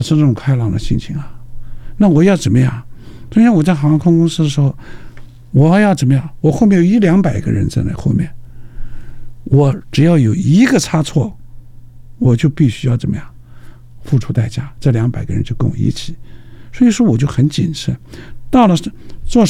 是这种开朗的心情啊。那我要怎么样？昨天我在航空公司的时候，我要怎么样？我后面有100-200个人在那后面，我只要有一个差错，我就必须要怎么样付出代价。这200个人就跟我一起，所以说我就很谨慎。到了做